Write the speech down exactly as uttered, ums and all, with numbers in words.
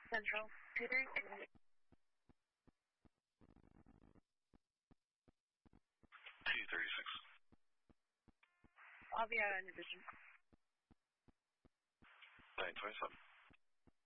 Central, two three six. T thirty-six. I'll be out in addition. nine twenty-seven.